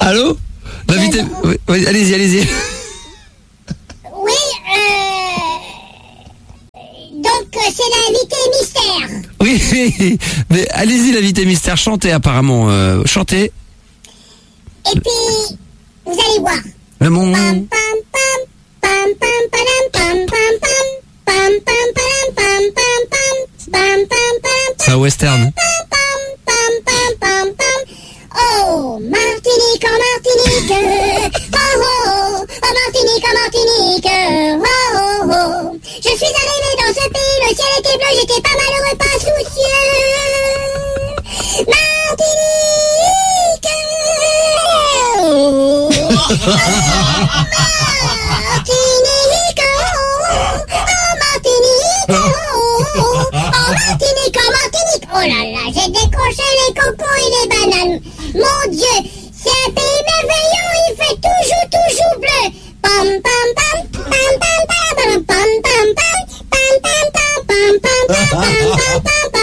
Allô? L'invité... Oui, allez-y. Oui, donc c'est l'invité mystère. Oui, mais allez-y, l'invité mystère, chantez apparemment. Chantez. Et puis, vous allez voir. Le monde. Pam, pam, pam, pam, pam, padam, pam, pam, pam, pam, pam, padam, pam, pam, pam, pam, pam, pam, C'est un western. pam, pam, pam, pam, pam, pam. Oh, Martinique, oh, Martinique. Oh, oh, oh, Martinique, oh, Martinique. Oh, oh, oh. Je suis arrivé dans ce pays, le ciel était bleu, j'étais pas malheureux, pas soucieux. Martinique. Oh, Martinique, oh, Martinique, Martinique, Martinique. Oh là là, j'ai décroché les cocos et les bananes. Mon Dieu, c'est un pays merveilleux, il fait toujours bleu. Pam pam pam pam pam pam pam pam pam pam pam pam pam pam pam pam pam pam.